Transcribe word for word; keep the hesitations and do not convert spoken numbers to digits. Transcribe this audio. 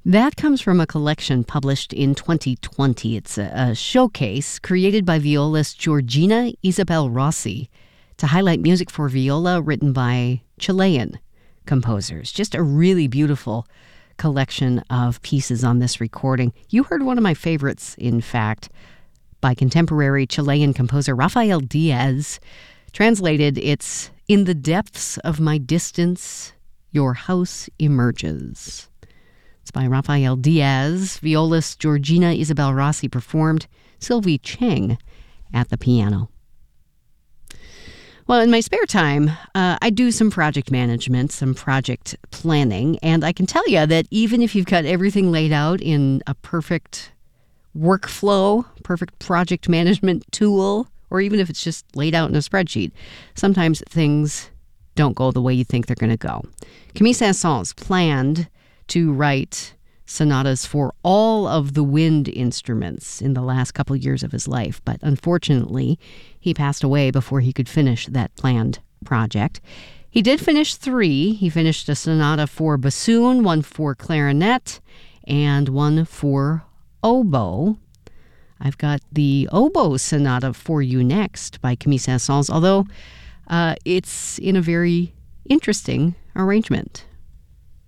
That comes from a collection published in twenty twenty. It's a, a showcase created by violist Georgina Isabel Rossi to highlight music for viola written by Chilean composers. Just a really beautiful collection of pieces on this recording. You heard one of my favorites, in fact, by contemporary Chilean composer Rafael Diaz. Translated, it's "In the depths of my distance, your house emerges." It's by Rafael Diaz. Violist Georgina Isabel Rossi performed. Sylvie Cheng at the piano. Well, in my spare time, uh, I do some project management, some project planning, and I can tell you that even if you've got everything laid out in a perfect workflow, perfect project management tool, or even if it's just laid out in a spreadsheet, sometimes things don't go the way you think they're going to go. Camille Saint-Saëns planned to write sonatas for all of the wind instruments in the last couple years of his life, but unfortunately, he passed away before he could finish that planned project. He did finish three. He finished a sonata for bassoon, one for clarinet, and one for oboe. I've got the oboe sonata for you next by Camille Saint-Saëns, although uh, it's in a very interesting arrangement.